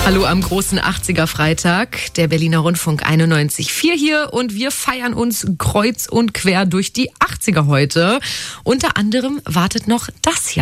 Hallo am großen 80er Freitag, der Berliner Rundfunk 91.4 hier und wir feiern uns kreuz und quer durch die 80er heute. Unter anderem wartet noch das hier.